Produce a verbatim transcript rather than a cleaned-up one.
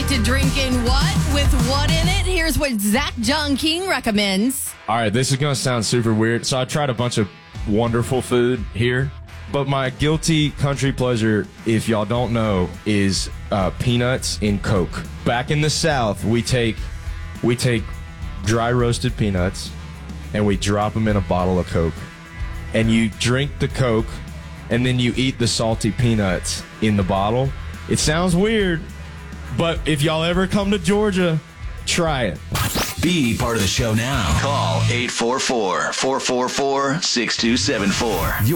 to drink in what with what in it? Here's what Zach John King recommends. All right, this is going to sound super weird. So I tried a bunch of wonderful food here, but my guilty country pleasure, if y'all don't know, is uh, peanuts in Coke. Back in the South, we take we take dry roasted peanuts and we drop them in a bottle of Coke. And you drink the Coke, and then you eat the salty peanuts in the bottle. It sounds weird, but if y'all ever come to Georgia, try it. Be part of the show now. Call eight four four, four four four, six two seven four.